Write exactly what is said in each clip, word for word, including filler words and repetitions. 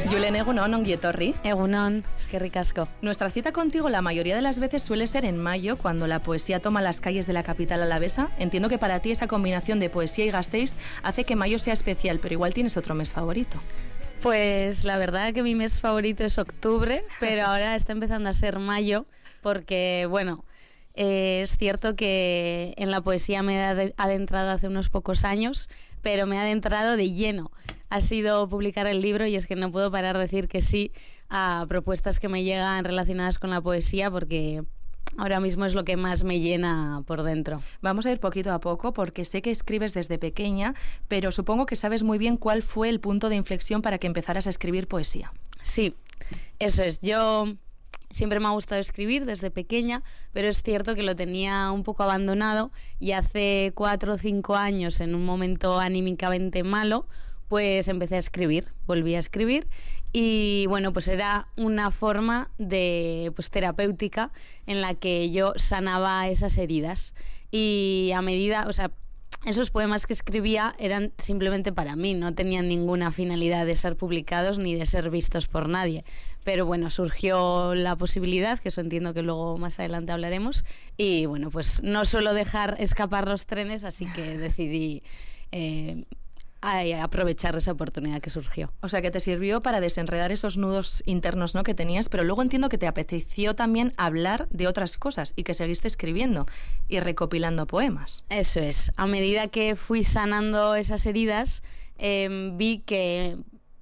Julen, egunon, ongi etorri. Egunon, eskerrik asko. Nuestra cita contigo la mayoría de las veces suele ser en mayo, cuando la poesía toma las calles de la capital alavesa. Entiendo que para ti esa combinación de poesía y Gasteiz hace que mayo sea especial, pero igual tienes otro mes favorito. Pues la verdad que mi mes favorito es octubre, pero ahora está empezando a ser mayo, porque bueno, eh, es cierto que en la poesía me he adentrado hace unos pocos años, pero me he adentrado de lleno. Ha sido publicar el libro y es que no puedo parar de decir que sí a propuestas que me llegan relacionadas con la poesía, porque ahora mismo es lo que más me llena por dentro. Vamos a ir poquito a poco, porque sé que escribes desde pequeña, pero supongo que sabes muy bien cuál fue el punto de inflexión para que empezaras a escribir poesía. Sí, eso es. Yo siempre me ha gustado escribir desde pequeña, pero es cierto que lo tenía un poco abandonado y hace cuatro o cinco años, en un momento anímicamente malo, pues empecé a escribir, volví a escribir y bueno, pues era una forma de pues terapéutica en la que yo sanaba esas heridas y a medida, o sea, esos poemas que escribía eran simplemente para mí, no tenían ninguna finalidad de ser publicados ni de ser vistos por nadie. Pero bueno, surgió la posibilidad, que eso entiendo que luego más adelante hablaremos, y bueno, pues no suelo dejar escapar los trenes, así que decidí eh, a aprovechar esa oportunidad que surgió. O sea, que te sirvió para desenredar esos nudos internos, ¿no?, que tenías, pero luego entiendo que te apeteció también hablar de otras cosas y que seguiste escribiendo y recopilando poemas. Eso es. A medida que fui sanando esas heridas, eh, vi que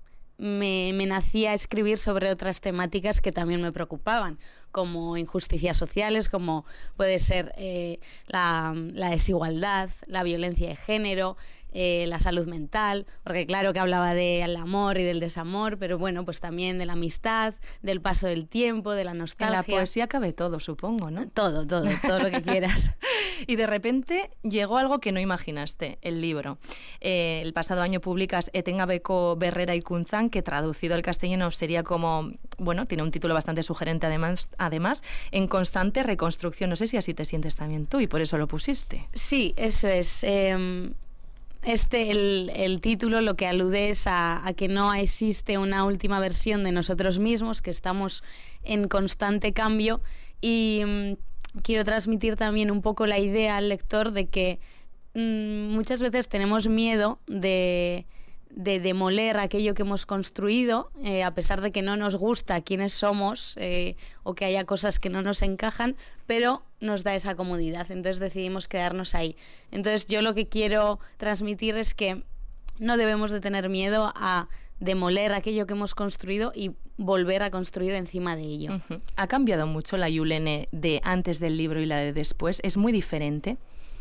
me, me nacía escribir sobre otras temáticas que también me preocupaban, como injusticias sociales, como puede ser eh, la, la desigualdad, la violencia de género, Eh, la salud mental, porque claro que hablaba del amor y del desamor, pero bueno, pues también de la amistad, del paso del tiempo, de la nostalgia. En la poesía cabe todo, supongo, ¿no? Todo, todo, todo lo que quieras. Y de repente llegó algo que no imaginaste, el libro. Eh, el pasado año publicas Etengabeko Berrera Ikuntzan, que traducido al castellano sería como, bueno, tiene un título bastante sugerente además, además, en constante reconstrucción. No sé si así te sientes también tú y por eso lo pusiste. Sí, eso es. Eh, Este, el, el título lo que alude es a, a que no existe una última versión de nosotros mismos, que estamos en constante cambio y mmm, quiero transmitir también un poco la idea al lector de que mmm, muchas veces tenemos miedo de, de demoler aquello que hemos construido, eh, a pesar de que no nos gusta quiénes somos eh, o que haya cosas que no nos encajan, pero nos da esa comodidad, entonces decidimos quedarnos ahí. Entonces yo lo que quiero transmitir es que no debemos de tener miedo a demoler aquello que hemos construido y volver a construir encima de ello. Uh-huh. ¿Ha cambiado mucho la Yulene de antes del libro y la de después? ¿Es muy diferente?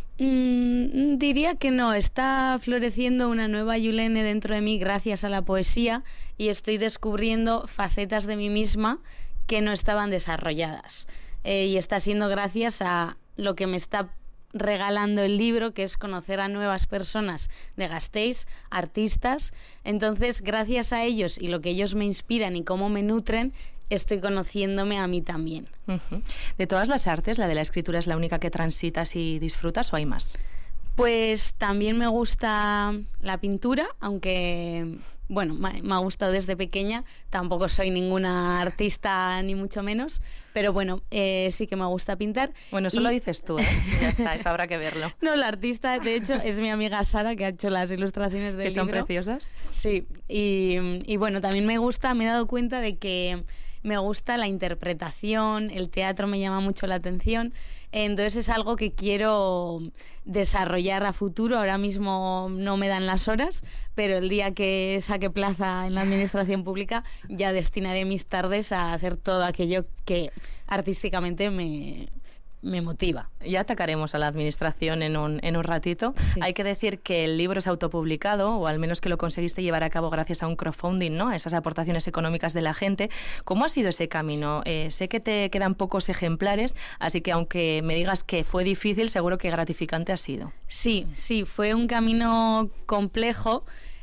Mm, diría que no, está floreciendo una nueva Yulene dentro de mí gracias a la poesía y estoy descubriendo facetas de mí misma que no estaban desarrolladas. Eh, y está siendo gracias a lo que me está regalando el libro, que es conocer a nuevas personas de Gasteiz, artistas. Entonces, gracias a ellos y lo que ellos me inspiran y cómo me nutren, estoy conociéndome a mí también. Uh-huh. De todas las artes, ¿la de la escritura es la única que transitas y disfrutas o hay más? Pues también me gusta la pintura, aunque bueno, me ha gustado desde pequeña, tampoco soy ninguna artista ni mucho menos, pero bueno, eh, sí que me gusta pintar. Bueno, eso y... lo dices tú, ¿eh? Ya está, eso habrá que verlo. No, la artista, de hecho, es mi amiga Sara, que ha hecho las ilustraciones del libro. ¿Que son preciosas? Sí, y, y bueno, también me gusta, me he dado cuenta de que me gusta la interpretación, el teatro me llama mucho la atención, entonces es algo que quiero desarrollar a futuro. Ahora mismo no me dan las horas, pero el día que saque plaza en la administración pública ya destinaré mis tardes a hacer todo aquello que artísticamente me... me motiva. Ya atacaremos a la administración en un, en un ratito. Sí. Hay que decir que el libro es autopublicado, o al menos que lo conseguiste llevar a cabo gracias a un crowdfunding, ¿no? A esas aportaciones económicas de la gente. ¿Cómo ha sido ese camino? Eh, sé que te quedan pocos ejemplares, así que aunque me digas que fue difícil, seguro que gratificante ha sido. Sí, sí, fue un camino complejo.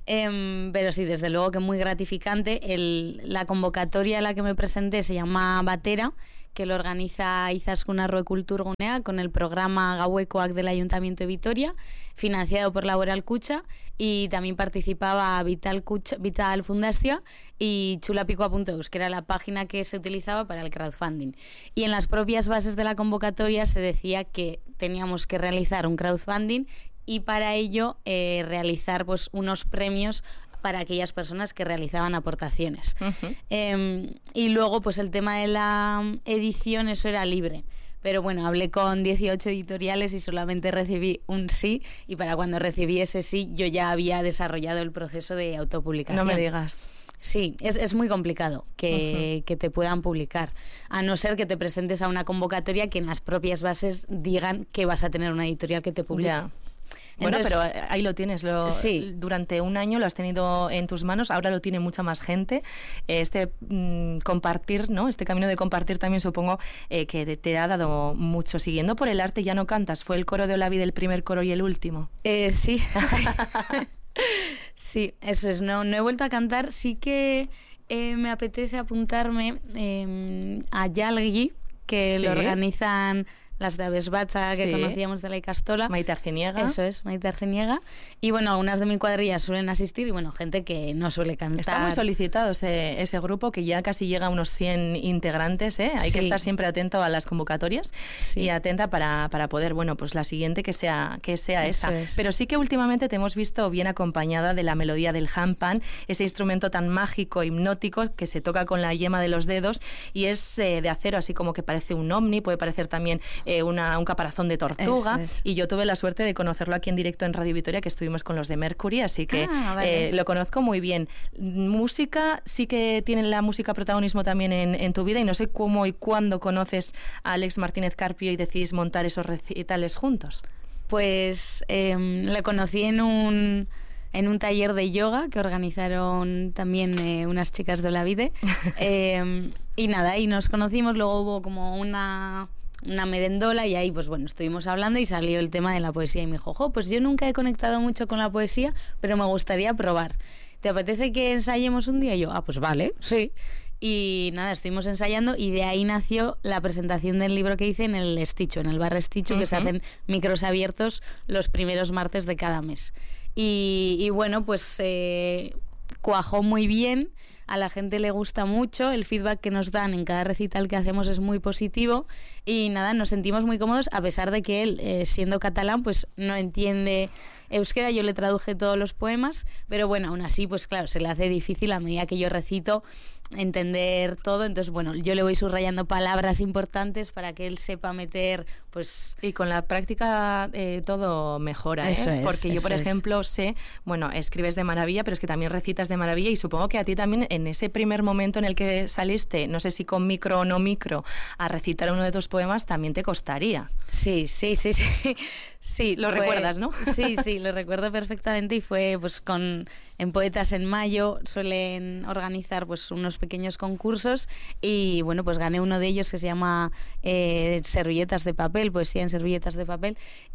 Eh, pero sí, desde luego que muy gratificante. El, la convocatoria a la que me presenté se llama Batera, que lo organiza Izaskun Arroe Kulturgunea con el programa Gauekoak del Ayuntamiento de Vitoria, financiado por Laboral Kutxa, y también participaba Vital, Kutxa, Vital Fundazioa y chulapikoa punto eus, que era la página que se utilizaba para el crowdfunding. Y en las propias bases de la convocatoria se decía que teníamos que realizar un crowdfunding y para ello eh, realizar pues unos premios para aquellas personas que realizaban aportaciones. Uh-huh. Eh, y luego, pues el tema de la edición, eso era libre. Pero bueno, hablé con dieciocho editoriales y solamente recibí un sí, y para cuando recibí ese sí, yo ya había desarrollado el proceso de autopublicación. No me digas. Sí, es, es muy complicado que, uh-huh. que te puedan publicar, a no ser que te presentes a una convocatoria que en las propias bases digan que vas a tener una editorial que te publique. Yeah. Bueno, entonces, pero ahí lo tienes. Lo, sí. Durante un año lo has tenido en tus manos, ahora lo tiene mucha más gente. Este mmm, compartir, ¿no? Este camino de compartir también supongo eh, que te ha dado mucho. Siguiendo por el arte, ya no cantas. ¿Fue el coro de Olavi del primer coro y el último? Eh, sí, sí. Sí, eso es. No, no he vuelto a cantar. Sí que eh, me apetece apuntarme eh, a Yalgi, que ¿sí? lo organizan las de Abesbatza, que sí. conocíamos de la Icastola. Maite Arciniega. Eso es, Maite Arciniega. Y bueno, algunas de mi cuadrilla suelen asistir y bueno, gente que no suele cantar. Está muy solicitado ese, ese grupo, que ya casi llega a unos cien integrantes, ¿eh? Hay sí. que estar siempre atento a las convocatorias sí. y atenta para, para poder, bueno, pues la siguiente que sea, que sea esa. Es. Pero sí que últimamente te hemos visto bien acompañada de la melodía del handpan, ese instrumento tan mágico, hipnótico, que se toca con la yema de los dedos y es eh, de acero, así como que parece un ovni, puede parecer también Eh, una, un caparazón de tortuga, y yo tuve la suerte de conocerlo aquí en directo en Radio Vitoria, que estuvimos con los de Mercury, así que ah, vale. eh, lo conozco muy bien. Música, sí que tiene la música protagonismo también en, en tu vida, y no sé cómo y cuándo conoces a Alex Martínez Carpio y decidís montar esos recitales juntos. Pues eh, lo conocí en un en un taller de yoga que organizaron también eh, unas chicas de Olavide eh, y nada, y nos conocimos, luego hubo como una una merendola y ahí pues bueno, estuvimos hablando y salió el tema de la poesía y me dijo, jo, pues yo nunca he conectado mucho con la poesía, pero me gustaría probar. ¿Te apetece que ensayemos un día? Y yo, ah, pues vale, sí. Y nada, estuvimos ensayando y de ahí nació la presentación del libro que hice en el Esticho, en el bar Esticho, uh-huh. que se hacen micros abiertos los primeros martes de cada mes. Y, y bueno, pues eh, cuajó muy bien. A la gente le gusta mucho, el feedback que nos dan en cada recital que hacemos es muy positivo y nada, nos sentimos muy cómodos a pesar de que él, eh, siendo catalán, pues no entiende euskera. Yo le traduje todos los poemas, pero bueno, aún así, pues claro, se le hace difícil a medida que yo recito entender todo, entonces bueno, yo le voy subrayando palabras importantes para que él sepa meter, pues... Y con la práctica eh, todo mejora, ¿eh? Eso es, porque yo, por es. ejemplo, sé, bueno, escribes de maravilla, pero es que también recitas de maravilla, y supongo que a ti también, en ese primer momento en el que saliste, no sé si con micro o no micro, a recitar uno de tus poemas, también te costaría. Sí, sí, sí, sí. Sí, lo fue, recuerdas, ¿no? Sí, sí, lo recuerdo perfectamente, y fue pues con en Poetas en Mayo suelen organizar pues unos pequeños concursos y bueno, pues gané uno de ellos que se llama eh, Servilletas de papel, poesía en servilletas de papel,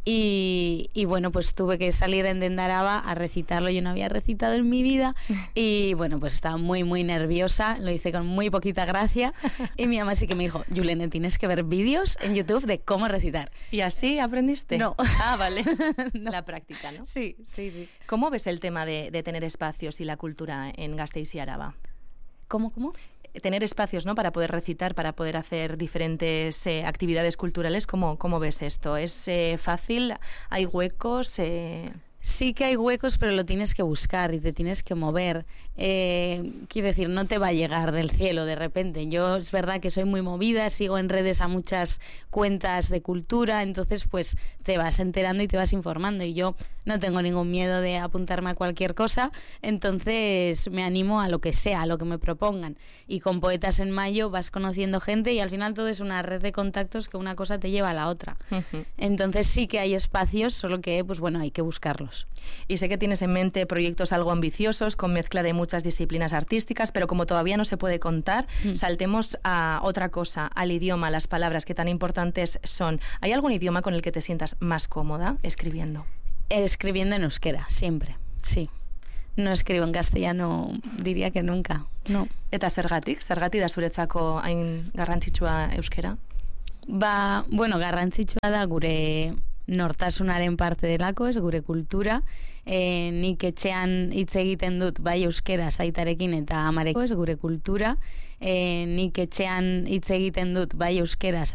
y, y bueno, pues tuve que salir en Dendaraba a recitarlo. Yo no había recitado en mi vida y bueno, pues estaba muy muy nerviosa, lo hice con muy poquita gracia y mi mamá sí que me dijo, Yulene, tienes que ver vídeos en YouTube de cómo recitar. ¿Y así aprendiste? No. Ah, vale. No. La práctica, ¿no? Sí, sí, sí. ¿Cómo ves el tema de, de tener espacios y la cultura en Gasteiz y Araba? ¿Cómo, cómo? Tener espacios, ¿no?, para poder recitar, para poder hacer diferentes eh, actividades culturales. ¿Cómo, ¿Cómo ves esto? ¿Es eh, fácil? ¿Hay huecos? Eh... Sí que hay huecos, pero lo tienes que buscar y te tienes que mover. Eh, quiero decir, no te va a llegar del cielo de repente. Yo es verdad que soy muy movida, sigo en redes a muchas cuentas de cultura, entonces pues te vas enterando y te vas informando. Y yo no tengo ningún miedo de apuntarme a cualquier cosa, entonces me animo a lo que sea, a lo que me propongan. Y con Poetas en Mayo vas conociendo gente y al final todo es una red de contactos que una cosa te lleva a la otra. Uh-huh. Entonces sí que hay espacios, solo que pues bueno, hay que buscarlos. Y sé que tienes en mente proyectos algo ambiciosos, con mezcla de muchas disciplinas artísticas, pero como todavía no se puede contar, mm. saltemos a otra cosa, al idioma, a las palabras que tan importantes son. ¿Hay algún idioma con el que te sientas más cómoda escribiendo? Escribiendo en euskera, siempre, sí. no escribo en castellano, diría que nunca, no. Eta zergatik? Zergatik da zuretzako hain garrantzitsua euskera? Ba, bueno, garrantzitsua da gure nortasunaren parte delako, ez gure kultura. E, nik etxean hitz egiten dut bai euskera aitarekin eta amarekin, ez gure kultura. E, nik etxean hitz egiten dut bai euskera